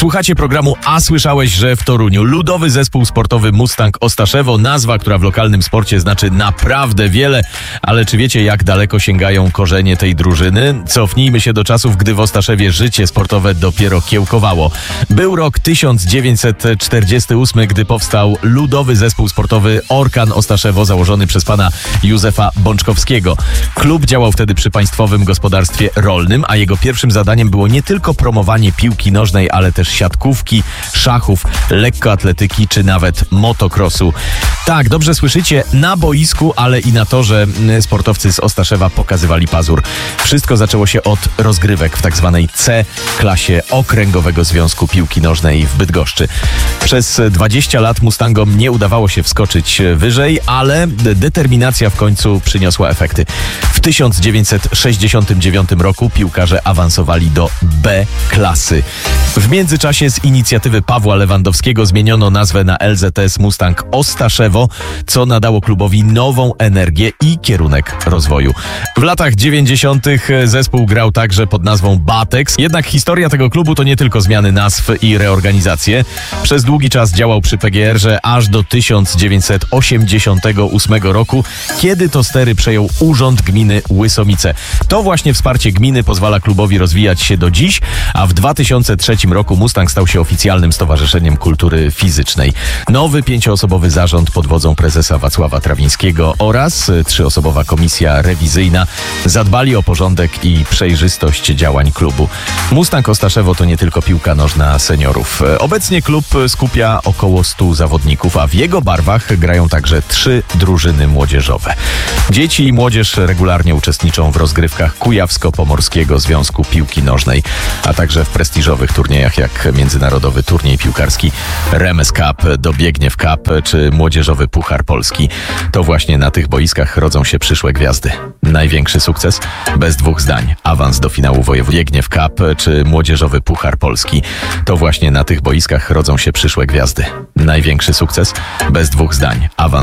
Słuchacie programu A słyszałeś, że w Toruniu ludowy zespół sportowy Mustang Ostaszewo, nazwa, która w lokalnym sporcie znaczy naprawdę wiele, ale czy wiecie, jak daleko sięgają korzenie tej drużyny? Cofnijmy się do czasów, gdy w Ostaszewie życie sportowe dopiero kiełkowało. Był rok 1948, gdy powstał ludowy zespół sportowy Orkan Ostaszewo, założony przez pana Józefa Bączkowskiego. Klub działał wtedy przy Państwowym Gospodarstwie Rolnym, a jego pierwszym zadaniem było nie tylko promowanie piłki nożnej, ale też siatkówki, szachów, lekkoatletyki czy nawet motocrossu. Tak, dobrze słyszycie, na boisku, ale i na torze sportowcy z Ostaszewa pokazywali pazur. Wszystko zaczęło się od rozgrywek w tak zwanej C-klasie Okręgowego Związku Piłki Nożnej w Bydgoszczy. Przez 20 lat Mustangom nie udawało się wskoczyć wyżej, ale determinacja w końcu przyniosła efekty. W 1969 roku piłkarze awansowali do B-klasy. W międzyczasie z inicjatywy Pawła Lewandowskiego zmieniono nazwę na LZS Mustang Ostaszewo, co nadało klubowi nową energię i kierunek rozwoju. W latach 90. zespół grał także pod nazwą Batex, jednak historia tego klubu to nie tylko zmiany nazw i reorganizacje. Przez długi czas działał przy PGR-ze aż do 1988 roku, kiedy to stery przejął Urząd Gminy Łysomice. To właśnie wsparcie gminy pozwala klubowi rozwijać się do dziś, a w 2003 roku Mustang stał się oficjalnym stowarzyszeniem kultury fizycznej. Nowy 5-osobowy zarząd pod wodzą prezesa Wacława Trawińskiego oraz 3-osobowa komisja rewizyjna zadbali o porządek i przejrzystość działań klubu. Mustang Ostaszewo to nie tylko piłka nożna seniorów. Obecnie klub skupia około 100 zawodników, a w jego barwach grają także 3 drużyny młodzieżowe. Dzieci i młodzież regularnie uczestniczą w rozgrywkach Kujawsko-Pomorskiego Związku Piłki Nożnej, a także w prestiżowych turniejach jak międzynarodowy turniej piłkarski Remes Cup, Dobiegniew Cup czy Młodzieżowy Puchar Polski. To właśnie na tych boiskach rodzą się przyszłe gwiazdy. Największy sukces? Bez dwóch zdań. Awans do finału Dobiegniew Cup czy Młodzieżowy Puchar Polski. To właśnie na tych boiskach rodzą się przyszłe gwiazdy. Największy sukces? Bez dwóch zdań. Awans